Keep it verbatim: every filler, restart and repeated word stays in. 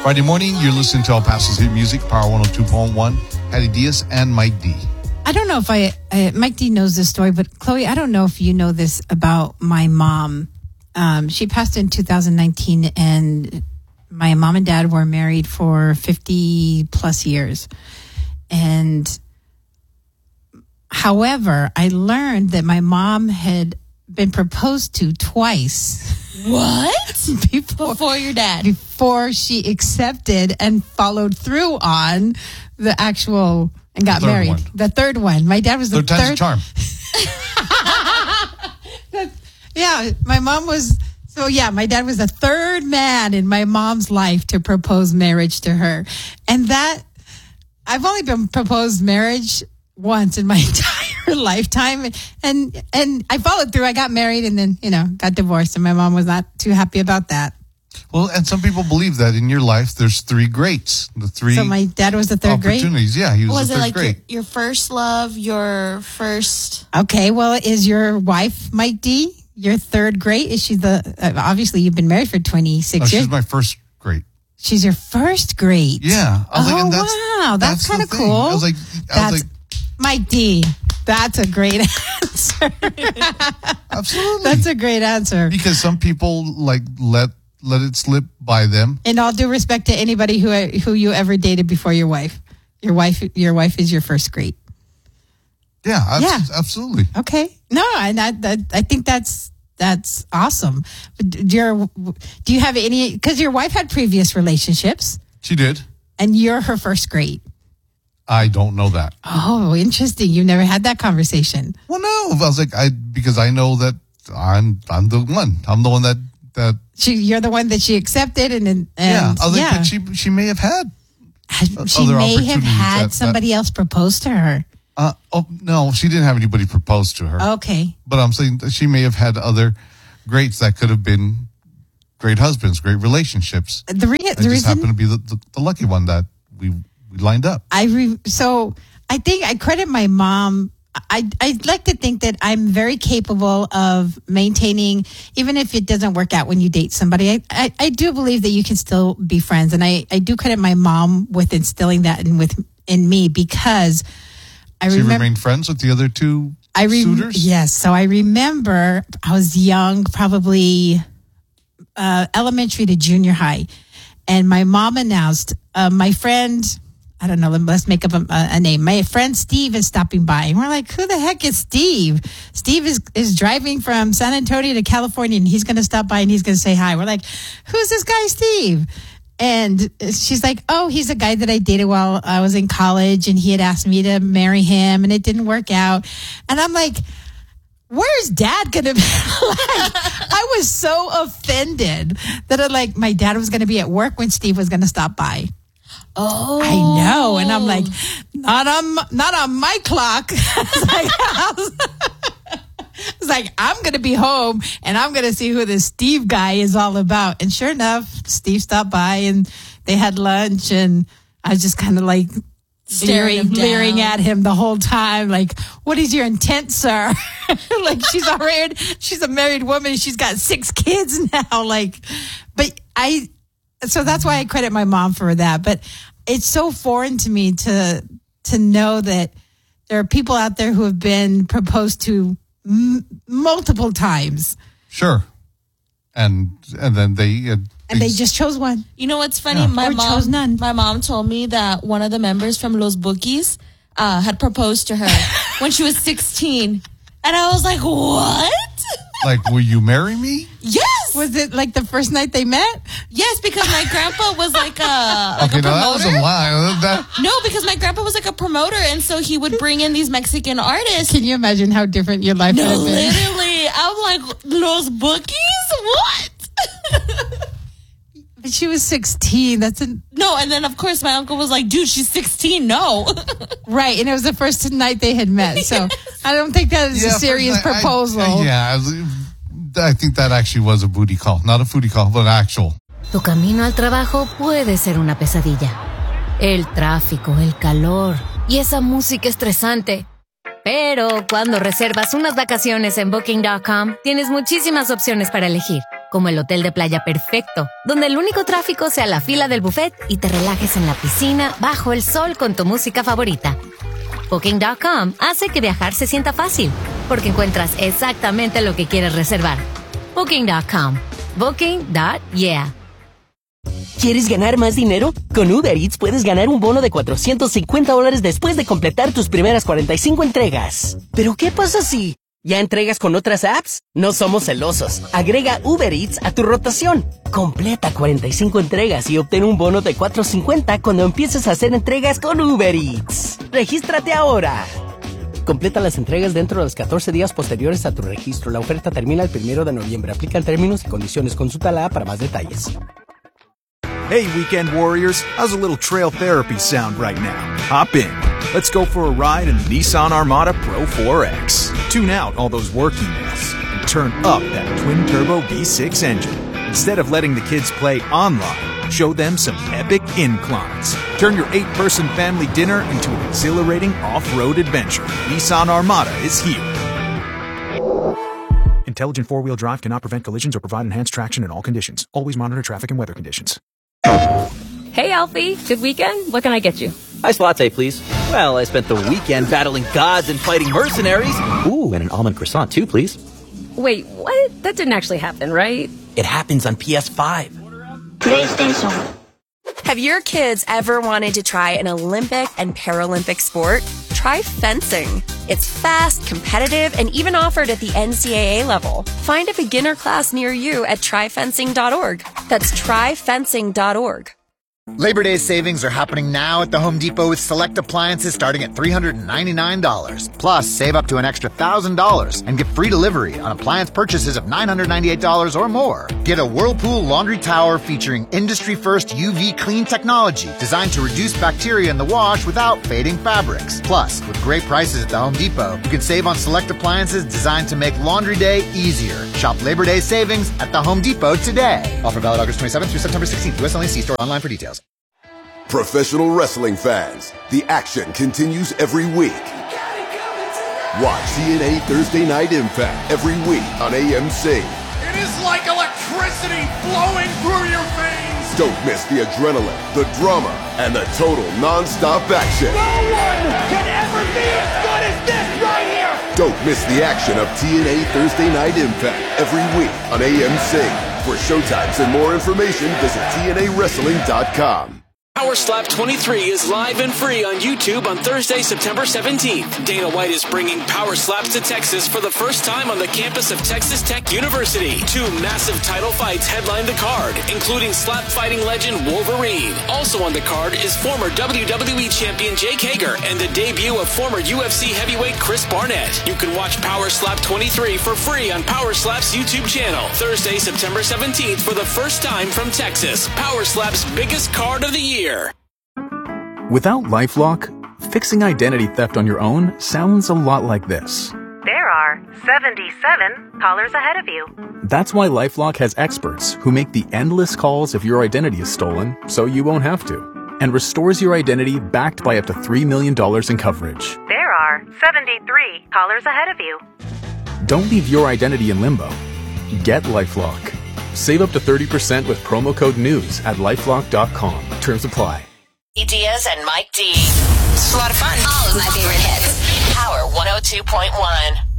Friday morning, you're listening to El Paso's Hit Music, Power one oh two point one. Hattie Diaz and Mike D. I don't know if I, uh, Mike D knows this story, but Chloe, I don't know if you know this about my mom. Um, she passed in two thousand nineteen, and my mom and dad were married for fifty plus years. And however, I learned that my mom had been proposed to twice. What? Before, Before your dad. Before she accepted and followed through on the actual and got third married. One. The third one. My dad was the third. Third time's third. a charm. Yeah, my mom was. So yeah, my dad was the third man in my mom's life to propose marriage to her. And that, I've only been proposed marriage once in my entire lifetime, and and I followed through. I got married and then, you know, got divorced, and my mom was not too happy about that. Well, and some people believe that in your life there's three greats, the three. So my dad was the third great. Opportunities, yeah, he was, Was the it third like great. your, your first love, your first? Okay, well, is your wife Mike D your third great? Is she the? Uh, obviously, you've been married for twenty-six No, years. she's my first great. She's your first great. Yeah. I was oh like, and that's, wow, that's, that's kind of the thing. cool. I was like, I that's was like, Mike D. That's a great answer. absolutely. That's a great answer. Because some people like let let it slip by them. In all due respect to anybody who who you ever dated before your wife, your wife your wife is your first great. Yeah, abs- Yeah. absolutely. Okay, no, and I I, I think that's that's awesome. But do your do you have any? Because your wife had previous relationships, She did. and you're her first great. I don't know that. Oh, interesting. You've never had that conversation. Well, no, I was like, I because I know that I'm I'm the one. I'm the one that that. She, you're the one that she accepted, and and Yeah, I was like, yeah. but she she may have had. she other may have opportunities had that- somebody else propose to her. Uh, oh no, she didn't have anybody propose to her. Okay. But I'm saying that she may have had other greats that could have been great husbands, great relationships. The, re- I the just reason happened to be the, the, the lucky one that we we lined up. I re- so I think I credit my mom. I I'd like to think that I'm very capable of maintaining, even if it doesn't work out when you date somebody. I, I, I do believe that you can still be friends, and I, I do credit my mom with instilling that in with in me, because I She remember remained friends with the other two I re- suitors. Yes, so I remember I was young, probably uh, elementary to junior high, and my mom announced, uh, my friend, I don't know, let's make up a, a name. My friend Steve is stopping by. And we're like, who the heck is Steve? Steve is, is driving from San Antonio to California, and he's going to stop by and he's going to say hi. We're like, who's this guy, Steve? And she's like, oh, he's a guy that I dated while I was in college, and he had asked me to marry him, and it didn't work out. And I'm like, where's dad going to be? Like, I was so offended that I, like, my dad was going to be at work when Steve was going to stop by. Oh, I know. And I'm like, not on, not on my clock. I was like, I was, I was like, I'm going to be home and I'm going to see who this Steve guy is all about. And sure enough, Steve stopped by and they had lunch, and I was just kind of like Staring leering, him down. leering at him the whole time. Like, what is your intent, sir? Like, she's already, she's a married woman. She's got six kids now. Like, but I, so that's why I credit my mom for that. But it's so foreign to me to to know that there are people out there who have been proposed to m- multiple times, Sure. And and then they uh, and they just chose one. You know what's funny? Yeah. My Or chose mom, none. my mom told me that one of the members from Los Bookies uh, had proposed to her when she was sixteen, and I was like, "What?" like, will you marry me? Yes, Was it like the first night they met? yes, because my grandpa was like a like Okay, a now that was a promoter. lie. That, No, because my grandpa was like a promoter, and so he would bring in these Mexican artists. Can you imagine how different your life would No, have been? literally, I'm like, Los Bookies? What? But she was sixteen. That's a, No, and then of course my uncle was like, dude, she's sixteen. No. right, and it was the first night they had met. So I don't think that is yeah, a serious first, I- proposal. I, yeah, I, I think that actually was a booty call, not a foodie call, but an actual. Tu camino al trabajo puede ser una pesadilla. El tráfico, el calor y esa música estresante. Pero cuando reservas unas vacaciones en Booking punto com, tienes muchísimas opciones para elegir. como el hotel de playa perfecto, donde el único tráfico sea la fila del buffet y te relajes en la piscina bajo el sol con tu música favorita. Booking punto com hace que viajar se sienta fácil, porque encuentras exactamente lo que quieres reservar. Booking punto com. Booking punto yeah. ¿Quieres ganar más dinero? Con Uber Eats puedes ganar un bono de cuatrocientos cincuenta dólares después de completar tus primeras cuarenta y cinco entregas. ¿Pero qué pasa si ya entregas con otras apps? No somos celosos. Agrega Uber Eats a tu rotación. Completa cuarenta y cinco entregas y obtén un bono de cuatrocientos cincuenta cuando empieces a hacer entregas con Uber Eats. ¡Regístrate ahora! Completa las entregas dentro de los catorce días posteriores a tu registro. La oferta termina el primero de noviembre. Aplican términos y condiciones. Consulta la app para más detalles. Hey, weekend warriors, how's a little trail therapy sound right now? Hop in. Let's go for a ride in the Nissan Armada Pro four X. Tune out all those work emails and turn up that twin-turbo V six engine. Instead of letting the kids play online, show them some epic inclines. Turn your eight-person family dinner into an exhilarating off-road adventure. Nissan Armada is here. Intelligent four-wheel drive cannot prevent collisions or provide enhanced traction in all conditions. Always monitor traffic and weather conditions. Hey, Alfie. Good weekend? What can I get you? Iced latte, please. Well, I spent the weekend battling gods and fighting mercenaries. Ooh, and an almond croissant, too, please. Wait, what? That didn't actually happen, right? It happens on P S five. PlayStation. Have your kids ever wanted to try an Olympic and Paralympic sport? Try fencing. It's fast, competitive, and even offered at the N C double A level. Find a beginner class near you at try fencing dot org. That's try fencing dot org. Labor Day savings are happening now at the Home Depot with select appliances starting at three hundred ninety-nine dollars. Plus, save up to an extra one thousand dollars and get free delivery on appliance purchases of nine hundred ninety-eight dollars or more. Get a Whirlpool laundry tower featuring industry-first U V clean technology designed to reduce bacteria in the wash without fading fabrics. Plus, with great prices at the Home Depot, you can save on select appliances designed to make laundry day easier. Shop Labor Day savings at the Home Depot today. Offer valid August twenty-seventh through September sixteenth. U S only. See store online for details. Professional wrestling fans, the action continues every week. Watch T N A Thursday Night Impact every week on A M C. It is like electricity flowing through your veins. Don't miss the adrenaline, the drama, and the total non-stop action. No one can ever be as good as this right here. Don't miss the action of T N A Thursday Night Impact every week on A M C. For showtimes and more information, visit T N A wrestling dot com. Power Slap twenty-three is live and free on YouTube on Thursday, September seventeenth. Dana White is bringing Power Slaps to Texas for the first time on the campus of Texas Tech University. Two massive title fights headline the card, including slap fighting legend Wolverine. Also on the card is former W W E champion Jake Hager and the debut of former U F C heavyweight Chris Barnett. You can watch Power Slap twenty-three for free on Power Slap's YouTube channel. Thursday, September seventeenth for the first time from Texas. Power Slap's biggest card of the year. Without LifeLock, fixing identity theft on your own sounds a lot like this. There are seventy-seven callers ahead of you. That's why LifeLock has experts who make the endless calls if your identity is stolen, so you won't have to, and restores your identity backed by up to three million dollars in coverage. There are seventy-three callers ahead of you. Don't leave your identity in limbo. Get LifeLock. Save up to thirty percent with promo code NEWS at lifelock dot com. Terms apply. Diaz and Mike D. It's a lot of fun. All of my favorite hits. Power one oh two point one.